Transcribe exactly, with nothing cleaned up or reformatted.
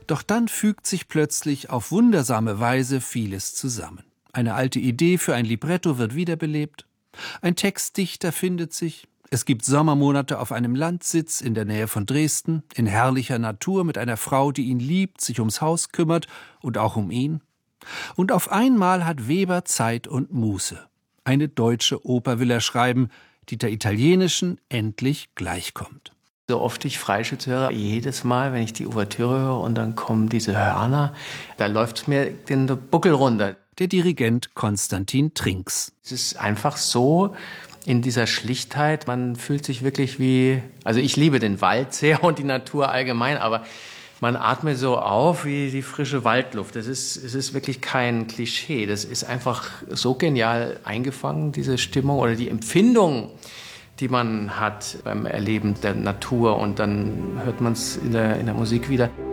Doch dann fügt sich plötzlich auf wundersame Weise vieles zusammen. Eine alte Idee für ein Libretto wird wiederbelebt, ein Textdichter findet sich, es gibt Sommermonate auf einem Landsitz in der Nähe von Dresden, in herrlicher Natur mit einer Frau, die ihn liebt, sich ums Haus kümmert und auch um ihn. Und auf einmal hat Weber Zeit und Muße. Eine deutsche Oper will er schreiben, die der italienischen endlich gleichkommt. So oft ich Freischütz höre, jedes Mal, wenn ich die Ouvertüre höre und dann kommen diese Hörner, da läuft mir den Buckel runter. Der Dirigent Konstantin Trinks. Es ist einfach so in dieser Schlichtheit, man fühlt sich wirklich wie, also ich liebe den Wald sehr und die Natur allgemein, aber man atmet so auf wie die frische Waldluft. Das ist, es ist wirklich kein Klischee, das ist einfach so genial eingefangen, diese Stimmung oder die Empfindung, die man hat beim Erleben der Natur und dann hört man es in der, in der Musik wieder.